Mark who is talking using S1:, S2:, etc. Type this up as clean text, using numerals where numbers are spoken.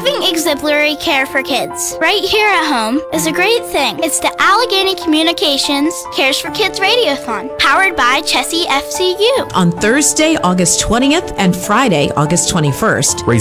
S1: Giving exemplary care for kids right here at home is a great thing. It's the Allegheny Communications Cares for Kids Radiothon, powered by Chessie FCU.
S2: On Thursday, August 20th and Friday, August 21st.